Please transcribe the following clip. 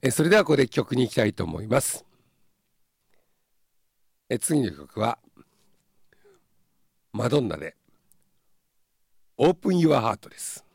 それではここで曲に行きたいと思います。次の曲はマドンナでオープン・ユア・ハートです。